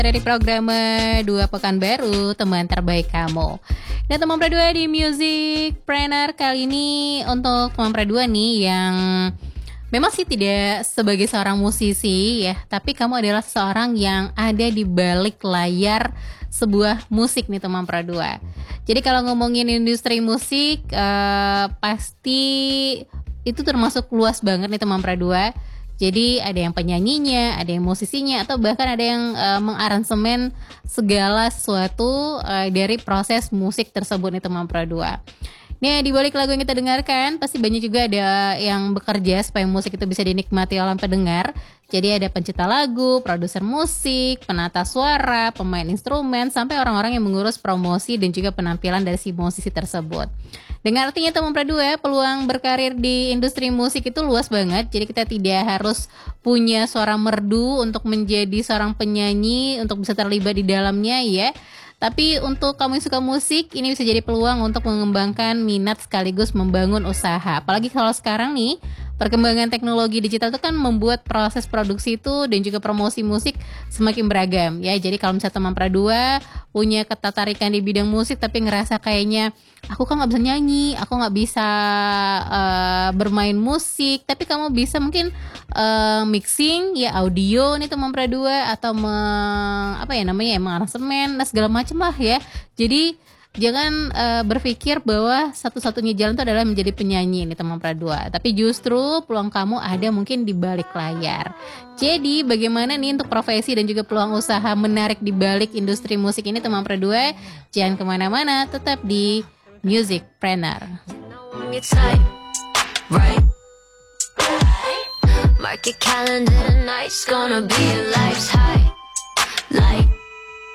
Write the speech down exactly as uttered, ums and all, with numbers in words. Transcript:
Dari program Dua Pekan Baru, teman terbaik kamu. Dan teman Pradua di Music Planner kali ini untuk teman Pradua nih yang memang sih tidak sebagai seorang musisi ya, tapi kamu adalah seorang yang ada di balik layar sebuah musik nih teman Pradua. Jadi kalau ngomongin industri musik eh, pasti itu termasuk luas banget nih teman Pradua. Jadi ada yang penyanyinya, ada yang musisinya, atau bahkan ada yang uh, mengaransemen segala sesuatu uh, dari proses musik tersebut nih teman Pradua. Nih di balik lagu yang kita dengarkan pasti banyak juga ada yang bekerja supaya musik itu bisa dinikmati oleh pendengar. Jadi ada pencipta lagu, produser musik, penata suara, pemain instrumen, sampai orang-orang yang mengurus promosi dan juga penampilan dari si musisi tersebut. Dengan artinya teman Pradua, peluang berkarir di industri musik itu luas banget. Jadi kita tidak harus punya suara merdu untuk menjadi seorang penyanyi, untuk bisa terlibat di dalamnya ya. Tapi untuk kamu yang suka musik, ini bisa jadi peluang untuk mengembangkan minat sekaligus membangun usaha. Apalagi kalau sekarang nih, perkembangan teknologi digital itu kan membuat proses produksi itu dan juga promosi musik semakin beragam ya. Jadi kalau misalnya teman Pradua punya ketertarikan di bidang musik tapi ngerasa kayaknya aku kan nggak bisa nyanyi, aku nggak bisa uh, bermain musik, tapi kamu bisa mungkin uh, mixing ya, audio nih teman Pradua, atau me, apa ya namanya emang aransemen, nah segala macam lah ya. Jadi jangan uh, berpikir bahwa satu-satunya jalan itu adalah menjadi penyanyi nih teman Pradua, tapi justru peluang kamu ada mungkin di balik layar. Jadi bagaimana nih untuk profesi dan juga peluang usaha menarik di balik industri musik ini teman Pradua? Jangan kemana-mana, tetap di Music Planner. Mark your calendar, tonight's gonna be a life's high. Life